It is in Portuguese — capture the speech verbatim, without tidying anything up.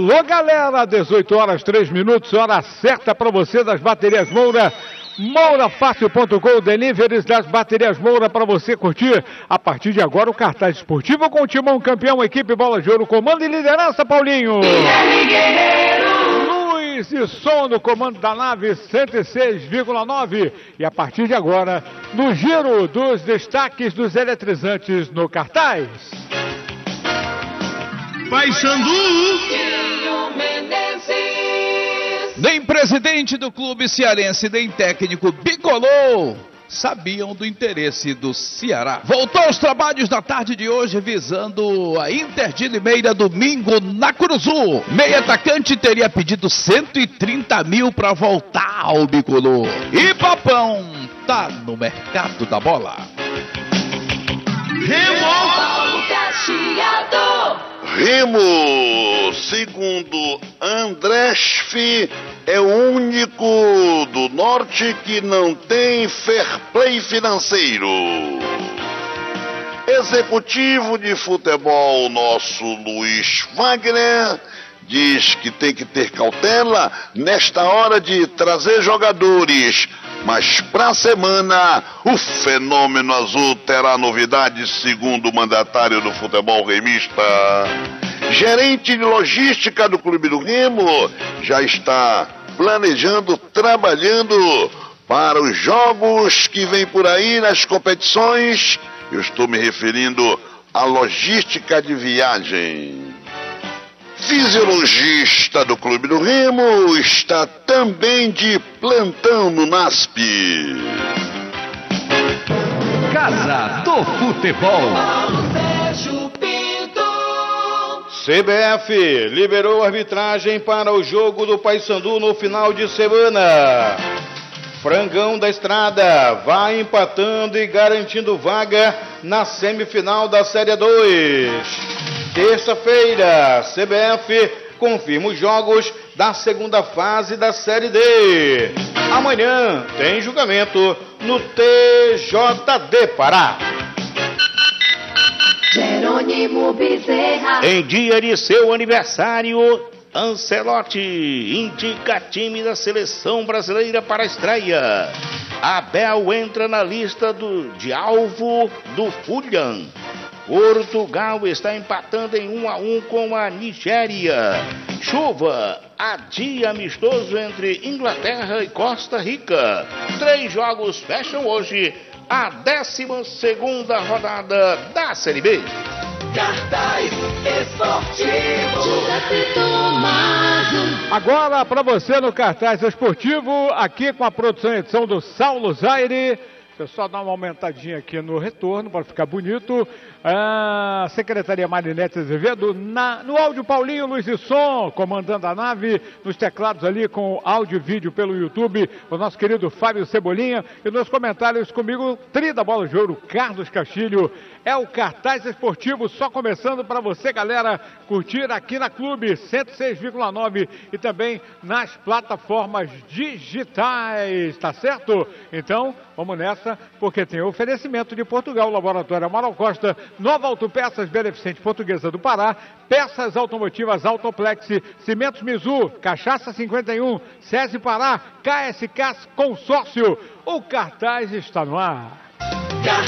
Alô, galera, dezoito horas, três minutos, hora certa para você das baterias Moura. Moura Fácil ponto com, deliveries das baterias Moura para você curtir. A partir de agora, o cartaz esportivo com o Timão campeão, equipe Bola de Ouro, comando e liderança, Paulinho. Luz e som no comando da nave cento e seis vírgula nove. E a partir de agora, no giro dos destaques dos eletrizantes no cartaz. Paysandu. Nem presidente do clube cearense, nem técnico bicolor sabiam do interesse do Ceará. Voltou aos trabalhos da tarde de hoje visando a Inter de Limeira domingo na Curuzu. Meio atacante teria pedido cento e trinta mil para voltar ao bicolor. E Papão tá no mercado da bola. Remo, segundo Andresf, é o único do norte que não tem fair play financeiro. Executivo de futebol, nosso Luiz Wagner, diz que tem que ter cautela nesta hora de trazer jogadores. Mas para a semana, o fenômeno azul terá novidades, segundo o mandatário do futebol remista. Gerente de logística do Clube do Remo já está planejando, trabalhando para os jogos que vêm por aí nas competições. Eu estou me referindo à logística de viagem. Fisiologista do Clube do Remo está também de plantão no N A S P. Casa do Futebol. C B F liberou a arbitragem para o jogo do Paysandu no final de semana. Frangão da Estrada vai empatando e garantindo vaga na semifinal da Série dois. Terça-feira, C B F confirma os jogos da segunda fase da Série D. Amanhã tem julgamento no T J D Pará. Jerônimo Bezerra. Em dia de seu aniversário, Ancelotti indica time da seleção brasileira para a estreia. Abel entra na lista do, de alvo do Fulham. Portugal está empatando em um a um com a Nigéria. Chuva adia amistoso entre Inglaterra e Costa Rica. Três jogos fecham hoje a décima segunda rodada da Série B. Cartaz esportivo. Agora para você no cartaz esportivo, aqui com a produção e edição do Saulo Zaire. Deixa eu só dar uma aumentadinha aqui no retorno para ficar bonito. A Secretaria Marinete Azevedo, na, no áudio Paulinho Luz e Som, comandando a nave, nos teclados ali com áudio e vídeo pelo YouTube, o nosso querido Fábio Cebolinha, e nos comentários comigo, tri da Bola de Ouro, Carlos Castilho. É o cartaz esportivo só começando para você, galera, curtir aqui na Clube cento e seis vírgula nove e também nas plataformas digitais, tá certo? Então, vamos nessa, porque tem oferecimento de Portugal, Laboratório Amaral Costa, Nova Autopeças, Beneficente Portuguesa do Pará, Peças Automotivas Autoplex, Cimentos Mizu, Cachaça cinquenta e um, SESI Pará, K S K Consórcio. O cartaz está no ar.